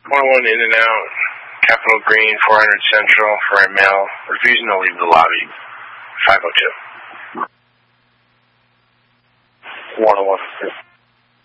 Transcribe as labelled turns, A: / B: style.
A: 101 in and out, Capitol Green, 400 Central for a male, refusing to leave the lobby, 502. 101.